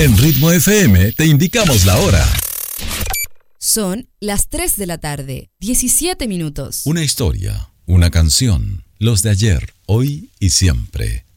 En Ritmo FM te indicamos la hora. Son las 3 de la tarde, 17 minutos. Una historia, una canción, los de ayer, hoy y siempre.